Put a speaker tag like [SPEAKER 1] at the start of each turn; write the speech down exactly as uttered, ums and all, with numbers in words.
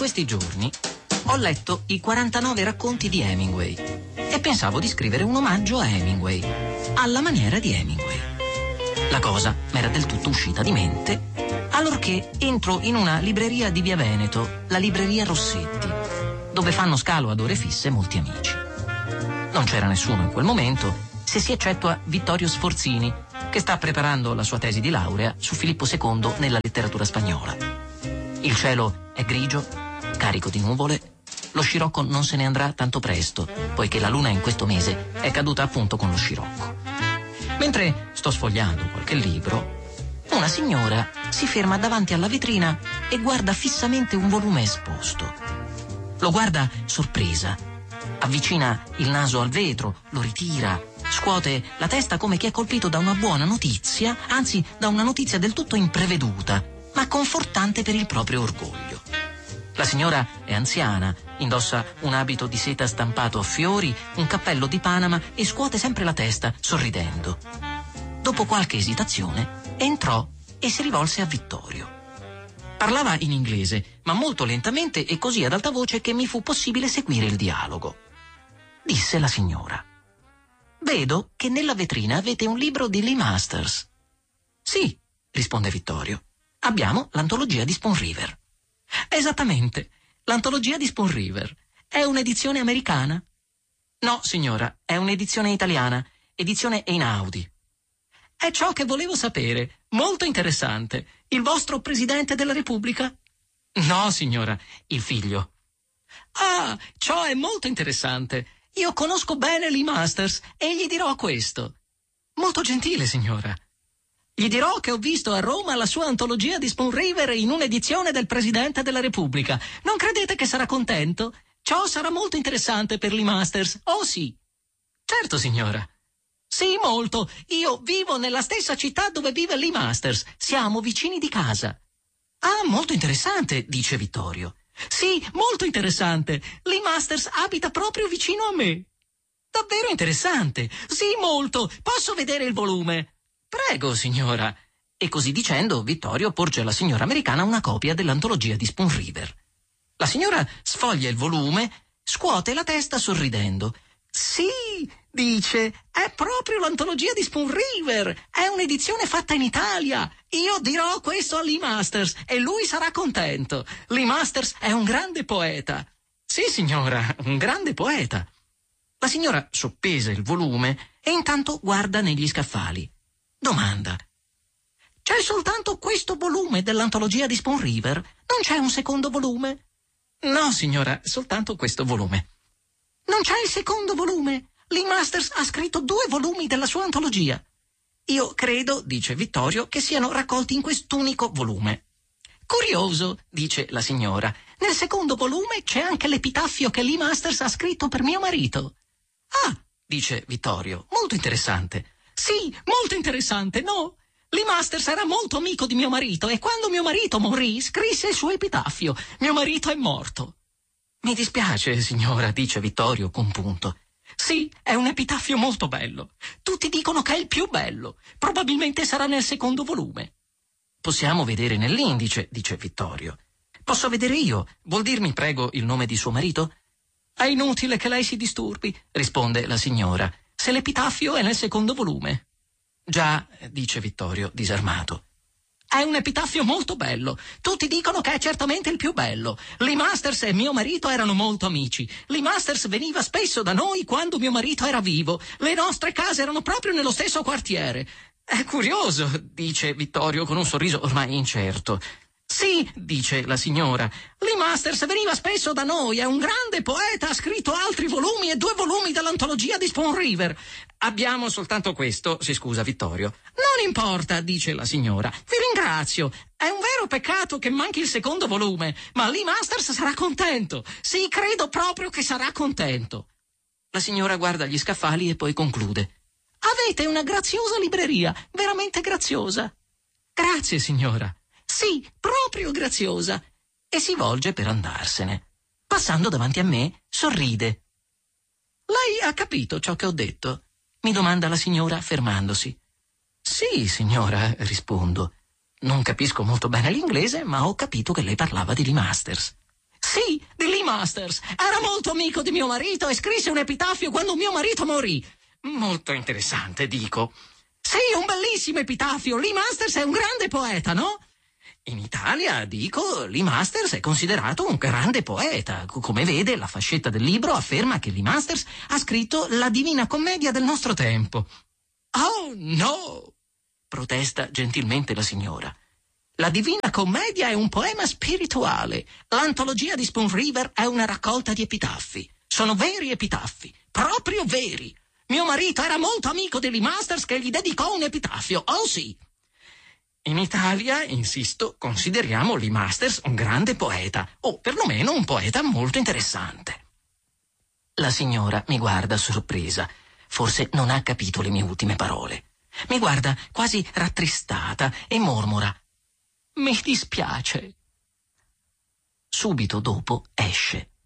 [SPEAKER 1] questi giorni ho letto i quarantanove racconti di Hemingway e pensavo di scrivere un omaggio a Hemingway, alla maniera di Hemingway. La cosa m'era del tutto uscita di mente, allorché entro in una libreria di Via Veneto, la libreria Rossetti, dove fanno scalo ad ore fisse molti amici. Non c'era nessuno in quel momento, se si eccettua Vittorio Sforzini, che sta preparando la sua tesi di laurea su Filippo secondo nella letteratura spagnola. Il cielo è grigio, carico di nuvole. Lo scirocco non se ne andrà tanto presto, poiché la luna in questo mese è caduta appunto con lo scirocco. Mentre sto sfogliando qualche libro, una signora si ferma davanti alla vetrina e guarda fissamente un volume esposto. Lo guarda sorpresa, avvicina il naso al vetro, lo ritira, scuote la testa come chi è colpito da una buona notizia, anzi da una notizia del tutto impreveduta, ma confortante per il proprio orgoglio. La signora è anziana, indossa un abito di seta stampato a fiori, un cappello di Panama e scuote sempre la testa, sorridendo. Dopo qualche esitazione, entrò e si rivolse a Vittorio. Parlava in inglese, ma molto lentamente e così ad alta voce che mi fu possibile seguire il dialogo. Disse la signora: «Vedo che nella vetrina avete un libro di Lee Masters». «Sì», risponde Vittorio, «abbiamo l'antologia di Spoon River». «Esattamente, l'antologia di Spoon River. È un'edizione americana?» «No, signora, è un'edizione italiana, edizione Einaudi». «È ciò che volevo sapere, molto interessante. Il vostro Presidente della Repubblica?» «No, signora, il figlio». «Ah, ciò è molto interessante. Io conosco bene Lee Masters e gli dirò questo». «Molto gentile, signora». «Gli dirò che ho visto a Roma la sua antologia di Spoon River in un'edizione del Presidente della Repubblica. Non credete che sarà contento? Ciò sarà molto interessante per Lee Masters. Oh sì». «Certo, signora». «Sì, molto. Io vivo nella stessa città dove vive Lee Masters. Siamo vicini di casa». «Ah, molto interessante», dice Vittorio. «Sì, molto interessante. Lee Masters abita proprio vicino a me». «Davvero interessante. Sì, molto. Posso vedere il volume?» «Prego, signora». E così dicendo, Vittorio porge alla signora americana una copia dell'antologia di Spoon River. La signora sfoglia il volume, scuote la testa sorridendo. «Sì», dice, «è proprio l'antologia di Spoon River. È un'edizione fatta in Italia. Io dirò questo a Lee Masters e lui sarà contento. Lee Masters è un grande poeta». «Sì, signora, un grande poeta». La signora soppesa il volume e intanto guarda negli scaffali. Domanda: «C'è soltanto questo volume dell'antologia di Spoon River? Non c'è un secondo volume?» «No, signora, soltanto questo volume». «Non c'è il secondo volume? Lee Masters ha scritto due volumi della sua antologia». «Io credo», dice Vittorio, «che siano raccolti in quest'unico volume». «Curioso», dice la signora, «nel secondo volume c'è anche l'epitaffio che Lee Masters ha scritto per mio marito». «Ah», dice Vittorio, «molto interessante». «Sì, molto interessante, no? Lee Masters era molto amico di mio marito e quando mio marito morì scrisse il suo epitaffio. Mio marito è morto». «Mi dispiace, signora», dice Vittorio compunto. «Sì, è un epitaffio molto bello. Tutti dicono che è il più bello. Probabilmente sarà nel secondo volume». «Possiamo vedere nell'indice», dice Vittorio. «Posso vedere io? Vuol dirmi, prego, il nome di suo marito?» «È inutile che lei si disturbi», risponde la signora, «se l'epitaffio è nel secondo volume». «Già», dice Vittorio disarmato. «È un epitaffio molto bello. Tutti dicono che è certamente il più bello. Lee Masters e mio marito erano molto amici. Lee Masters veniva spesso da noi quando mio marito era vivo. Le nostre case erano proprio nello stesso quartiere». «È curioso», dice Vittorio con un sorriso ormai incerto. «Sì», dice la signora, «Lee Masters veniva spesso da noi, è un grande poeta, ha scritto altri volumi e due volumi dell'antologia di Spoon River». «Abbiamo soltanto questo», si scusa Vittorio. «Non importa», dice la signora, «vi ringrazio. È un vero peccato che manchi il secondo volume, ma Lee Masters sarà contento. Sì, credo proprio che sarà contento». La signora guarda gli scaffali e poi conclude: «Avete una graziosa libreria, veramente graziosa». «Grazie, signora». «Sì, proprio graziosa». E si volge per andarsene. Passando davanti a me, sorride. «Lei ha capito ciò che ho detto?» mi domanda la signora fermandosi. «Sì, signora», rispondo. «Non capisco molto bene l'inglese, ma ho capito che lei parlava di Lee Masters». Sì, di Lee Masters. Era molto amico di mio marito e scrisse un epitaffio quando mio marito morì. Molto interessante, dico. Sì, un bellissimo epitaffio. Lee Masters è un grande poeta, no? In Italia, dico, Lee Masters è considerato un grande poeta. Come vede, la fascetta del libro afferma che Lee Masters ha scritto la Divina Commedia del nostro tempo. Oh, no! Protesta gentilmente la signora. La Divina Commedia è un poema spirituale. L'antologia di Spoon River è una raccolta di epitaffi. Sono veri epitaffi, proprio veri. Mio marito era molto amico di Lee Masters che gli dedicò un epitaffio, oh sì. In Italia, insisto, consideriamo Lee Masters un grande poeta, o perlomeno un poeta molto interessante. La signora mi guarda sorpresa. Forse non ha capito le mie ultime parole. Mi guarda quasi rattristata e mormora: mi dispiace. Subito dopo esce